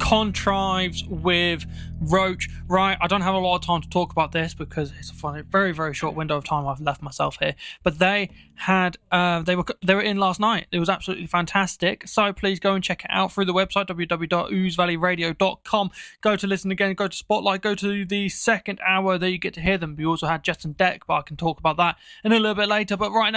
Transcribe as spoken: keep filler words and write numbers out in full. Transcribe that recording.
contrives with Roach. Right, I don't have a lot of time to talk about this because it's a funny, very, very short window of time I've left myself here. But they had, uh, they were they were in last night. It was absolutely fantastic. So please go and check it out through the website w w w dot ooze valley radio dot com. Go to listen again. Go to Spotlight. Go to the second hour. There you get to hear them. We also had Jets and Deck, but I can talk about that in a little bit later. But right now,